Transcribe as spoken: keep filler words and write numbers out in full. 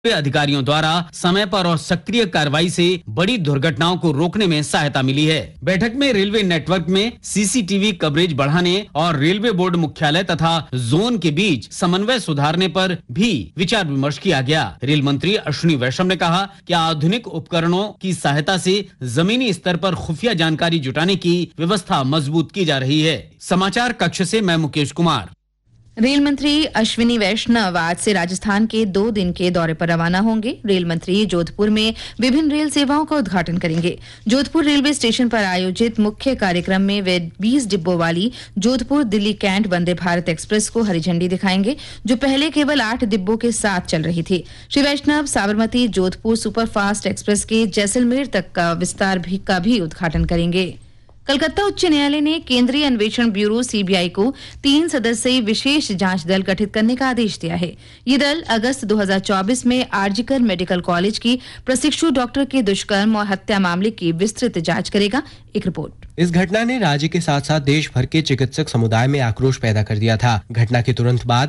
अधिकारियों द्वारा समय पर और सक्रिय कार्रवाई से बड़ी दुर्घटनाओं को रोकने में सहायता मिली है। बैठक में रेलवे नेटवर्क में सीसीटीवी कवरेज बढ़ाने और रेलवे बोर्ड मुख्यालय तथा जोन के बीच समन्वय सुधारने पर भी विचार विमर्श किया गया। रेल मंत्री अश्विनी वैष्णव ने कहा कि आधुनिक उपकरणों की सहायता से जमीनी स्तर पर खुफिया जानकारी जुटाने की व्यवस्था मजबूत की जा रही है। समाचार कक्ष से मैं मुकेश कुमार। रेल मंत्री अश्विनी वैष्णव आज से राजस्थान के दो दिन के दौरे पर रवाना होंगे। रेल मंत्री जोधपुर में विभिन्न रेल सेवाओं का उद्घाटन करेंगे। जोधपुर रेलवे स्टेशन पर आयोजित मुख्य कार्यक्रम में वे बीस डिब्बों वाली जोधपुर दिल्ली कैंट वंदे भारत एक्सप्रेस को हरी झंडी दिखाएंगे, जो पहले केवल आठ डिब्बों के साथ चल रही थी। श्री वैष्णव साबरमती जोधपुर सुपरफास्ट एक्सप्रेस के जैसलमेर तक का विस्तार भी का भी उद्घाटन करेंगे। कलकत्ता उच्च न्यायालय ने केंद्रीय अन्वेषण ब्यूरो सीबीआई को तीन सदस्यीय विशेष जांच दल गठित करने का आदेश दिया है। ये दल अगस्त दो हज़ार चौबीस में आरजीकर मेडिकल कॉलेज की प्रशिक्षु डॉक्टर के दुष्कर्म और हत्या मामले की विस्तृत जांच करेगा। एक रिपोर्ट। इस घटना ने राज्य के साथ साथ देश भर के चिकित्सक समुदाय में आक्रोश पैदा कर दिया था। घटना के तुरंत बाद